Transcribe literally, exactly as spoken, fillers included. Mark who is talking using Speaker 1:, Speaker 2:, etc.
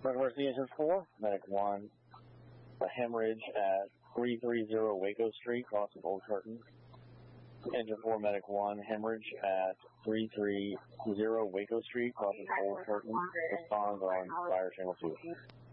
Speaker 1: Where's the engine four? Medic one. A hemorrhage at three thirty Waco Street, crossing Old Curtain. Engine four, Medic one, hemorrhage at three thirty Waco Street, crossing Old Curtain. Respond on fire channel two.